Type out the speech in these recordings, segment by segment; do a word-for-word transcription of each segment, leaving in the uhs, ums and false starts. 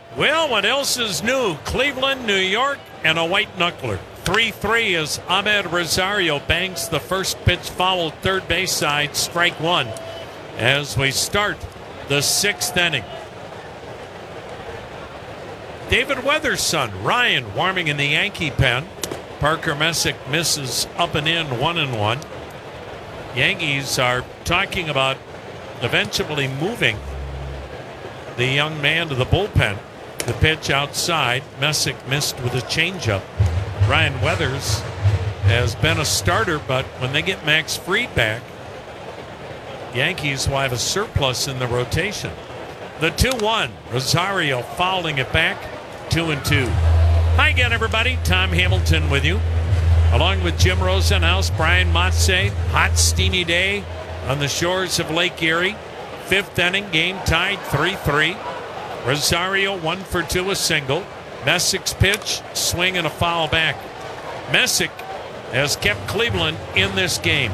Well, what else is new? Cleveland, New York, and a white knuckler. three three as Ahmed Rosario bangs the first pitch foul third base side, strike one, as we start the sixth inning. David Weather's son, Ryan, warming in the Yankee pen. Parker Messick misses up and in, one and one. Yankees are talking about eventually moving the young man to the bullpen. The pitch outside, Messick missed with a changeup. Ryan Weathers has been a starter, but when they get Max Fried back, Yankees will have a surplus in the rotation. The two one, Rosario fouling it back, two and two. Hi again, everybody. Tom Hamilton with you, along with Jim Rosenhaus, Brian Motze. Hot, steamy day on the shores of Lake Erie. Fifth inning, game tied three three. Rosario one for two, a single. Messick's pitch, swing and a foul back. Messick has kept Cleveland in this game.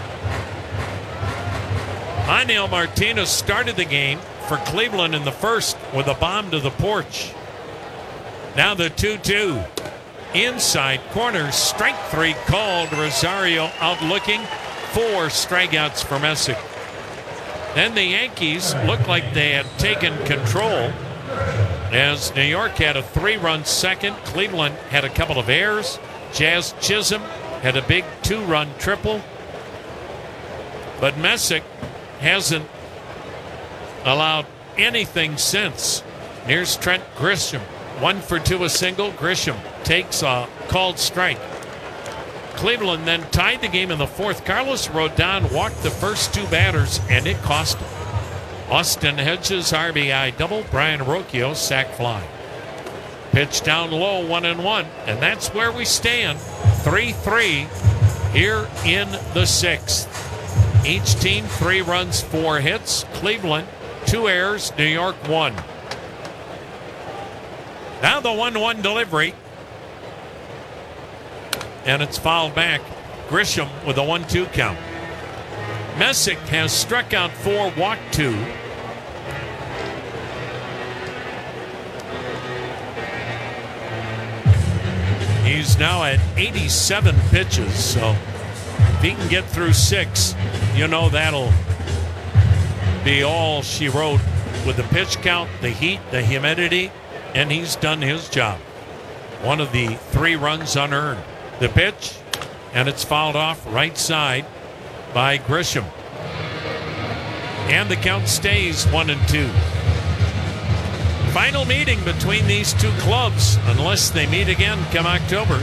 Aniel Martinez started the game for Cleveland in the first with a bomb to the porch. Now the two two. Inside corner, strike three called. Rosario out looking. Four strikeouts for Messick. Then the Yankees looked like they had taken control as New York had a three-run second. Cleveland had a couple of errors. Jazz Chisholm had a big two-run triple. But Messick hasn't allowed anything since. Here's Trent Grisham. One for two, a single. Grisham takes a called strike. Cleveland then tied the game in the fourth. Carlos Rodon walked the first two batters, and it cost him. Austin Hedges, R B I double. Brian Rocchio, sac fly. Pitch down low, one and one. And that's where we stand. three three here in the sixth. Each team, three runs, four hits. Cleveland, two errors. New York, one. Now the one one delivery. And it's fouled back. Grisham with a one two count. Messick has struck out four, walked two. He's now at eighty-seven pitches, so if he can get through six, you know that'll be all she wrote with the pitch count, the heat, the humidity, and he's done his job. One of the three runs unearned. The pitch, and it's fouled off right side by Grisham. And the count stays one and two. Final meeting between these two clubs, unless they meet again come October.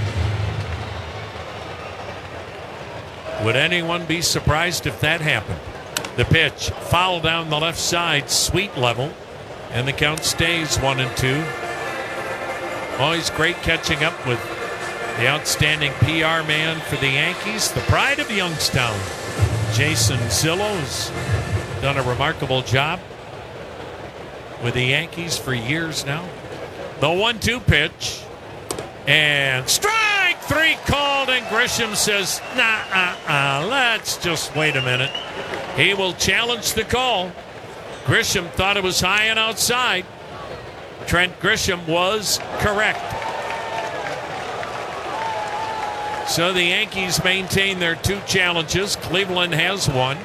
Would anyone be surprised if that happened? The pitch, foul down the left side, sweet level, and the count stays one and two. Always great catching up with the outstanding P R man for the Yankees, the pride of Youngstown, Jason Zillo, has done a remarkable job with the Yankees for years now. The one two pitch, and strike three called, and Grisham says, nah, uh, uh, let's just wait a minute. He will challenge the call. Grisham thought it was high and outside. Trent Grisham was correct. So the Yankees maintain their two challenges. Cleveland has one.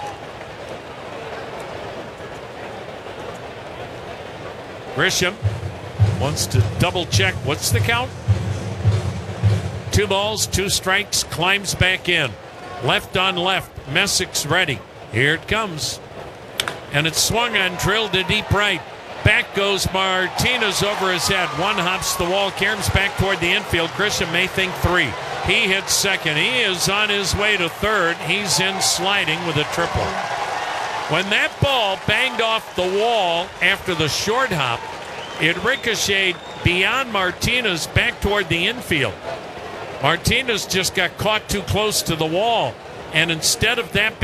Grisham wants to double check. What's the count? Two balls, two strikes, climbs back in. Left on left. Messick's ready. Here it comes. And it's swung on, drilled to deep right. Back goes Martinez over his head. One hops the wall, caroms back toward the infield. Grisham may think three. He hits second. He is on his way to third. He's in sliding with a triple. When that ball banged off the wall after the short hop, it ricocheted beyond Martinez back toward the infield. Martinez just got caught too close to the wall. And instead of that